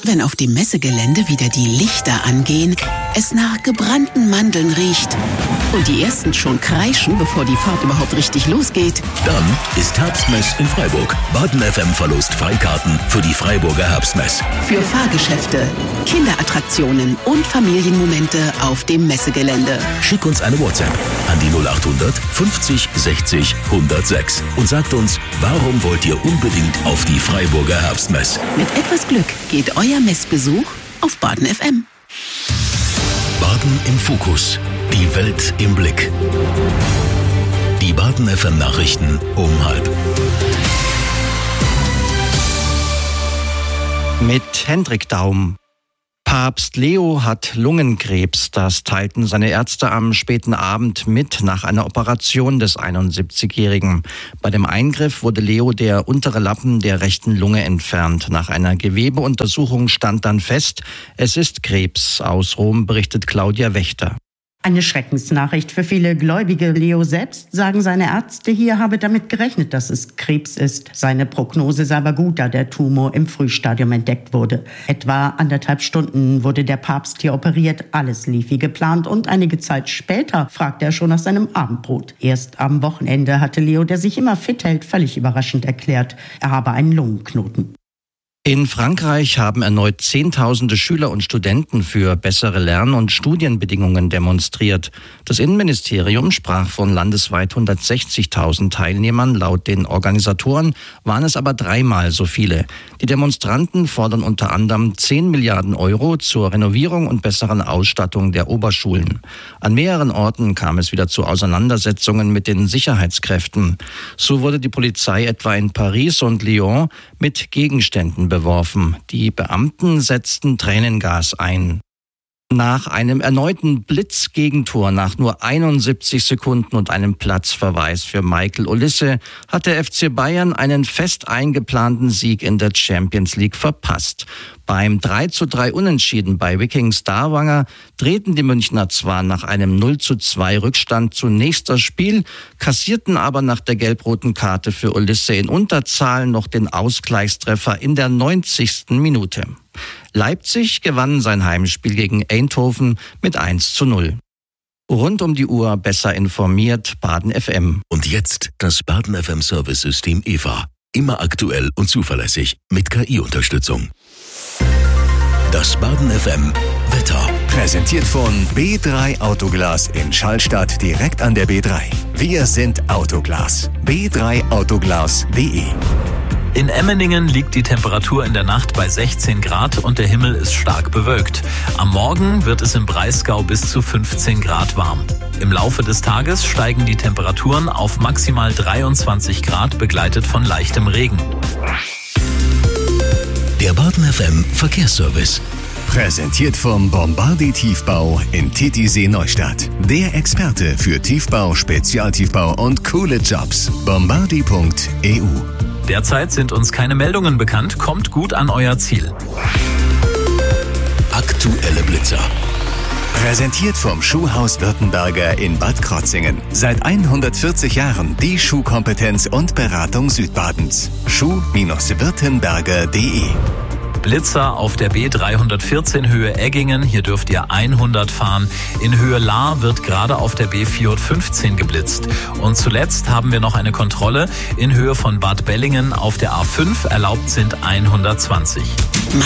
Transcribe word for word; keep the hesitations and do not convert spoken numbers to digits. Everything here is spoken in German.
wenn auf dem Messegelände wieder die Lichter angehen, es nach gebrannten Mandeln riecht und die ersten schon kreischen, bevor die Fahrt überhaupt richtig losgeht. Dann ist Herbstmess in Freiburg. Baden F M verlost Freikarten für die Freiburger Herbstmess. Für Fahrgeschäfte, Kinderattraktionen und Familienmomente auf dem Messegelände. Schick uns eine WhatsApp an die null acht hundert fünfzig sechzig hundertsechs und sagt uns, warum wollt ihr unbedingt auf die Freiburger Herbstmess? Mit etwas Glück geht euer Messbesuch auf Baden F M. Baden im Fokus. Die Welt im Blick. Die Baden F M Nachrichten um halb. Mit Hendrik Daum. Papst Leo hat Lungenkrebs. Das teilten seine Ärzte am späten Abend mit nach einer Operation des einundsiebzigjährigen. Bei dem Eingriff wurde Leo der untere Lappen der rechten Lunge entfernt. Nach einer Gewebeuntersuchung stand dann fest, es ist Krebs. Aus Rom berichtet Claudia Wächter. Eine Schreckensnachricht für viele Gläubige. Leo selbst, sagen seine Ärzte hier, habe damit gerechnet, dass es Krebs ist. Seine Prognose sei aber gut, da der Tumor im Frühstadium entdeckt wurde. Etwa anderthalb Stunden wurde der Papst hier operiert. Alles lief wie geplant und einige Zeit später fragte er schon nach seinem Abendbrot. Erst am Wochenende hatte Leo, der sich immer fit hält, völlig überraschend erklärt, er habe einen Lungenknoten. In Frankreich haben erneut Zehntausende Schüler und Studenten für bessere Lern- und Studienbedingungen demonstriert. Das Innenministerium sprach von landesweit hundertsechzigtausend Teilnehmern. Laut den Organisatoren waren es aber dreimal so viele. Die Demonstranten fordern unter anderem zehn Milliarden Euro zur Renovierung und besseren Ausstattung der Oberschulen. An mehreren Orten kam es wieder zu Auseinandersetzungen mit den Sicherheitskräften. So wurde die Polizei etwa in Paris und Lyon mit Gegenständen beworfen. Die Beamten setzten Tränengas ein. Nach einem erneuten Blitzgegentor nach nur einundsiebzig Sekunden und einem Platzverweis für Michael Olise hat der F C Bayern einen fest eingeplanten Sieg in der Champions League verpasst. Beim drei zu drei Unentschieden bei Viking Stavanger drehten die Münchner zwar nach einem null zu zwei Rückstand zunächst das Spiel, kassierten aber nach der gelb-roten Karte für Olise in Unterzahl noch den Ausgleichstreffer in der neunzigsten Minute. Leipzig gewann sein Heimspiel gegen Eindhoven mit eins zu null. Rund um die Uhr besser informiert, Baden F M. Und jetzt das Baden F M Service-System E V A. Immer aktuell und zuverlässig mit K I-Unterstützung. Das Baden F M Wetter. Präsentiert von B drei Autoglas in Schallstadt direkt an der B drei. Wir sind Autoglas. b drei autoglas punkt de. In Emmeningen liegt die Temperatur in der Nacht bei sechzehn Grad und der Himmel ist stark bewölkt. Am Morgen wird es im Breisgau bis zu fünfzehn Grad warm. Im Laufe des Tages steigen die Temperaturen auf maximal dreiundzwanzig Grad, begleitet von leichtem Regen. Der Baden F M Verkehrsservice. Präsentiert vom Bombardier Tiefbau in Titisee Neustadt. Der Experte für Tiefbau, Spezialtiefbau und coole Jobs. bombardier punkt e u. Derzeit sind uns keine Meldungen bekannt. Kommt gut an euer Ziel. Aktuelle Blitzer. Präsentiert vom Schuhhaus Württemberger in Bad Krotzingen. Seit hundertvierzig Jahren die Schuhkompetenz und Beratung Südbadens. schuh Württemberger punkt de. Blitzer auf der B dreihundertvierzehn Höhe Eggingen. Hier dürft ihr hundert fahren. In Höhe Lahr wird gerade auf der B vierhundertfünfzehn geblitzt. Und zuletzt haben wir noch eine Kontrolle. In Höhe von Bad Bellingen auf der A fünf erlaubt sind hundertzwanzig.